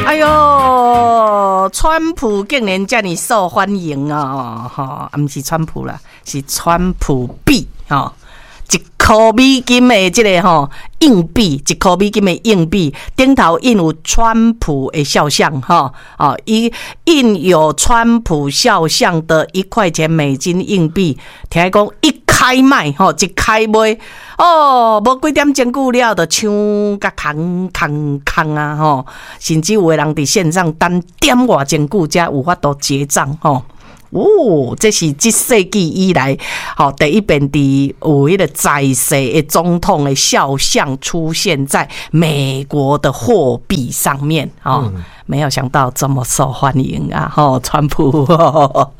哎呦，川普竟然这么受欢迎啊！哈，不是川普啦，是川普币哈。1块美金的这个硬币，1块美金的硬币，顶头印有川普的肖像哈，印有川普肖像的1块钱美金硬币，听讲一开卖一开卖无几点钟久了就抢甲空啊甚至有的人伫线上等点外钟久才有法度结账这是这世纪以来，第一遍有迄个在世的总统的肖像出现在美国的货币上面没有想到这么受欢迎啊！川普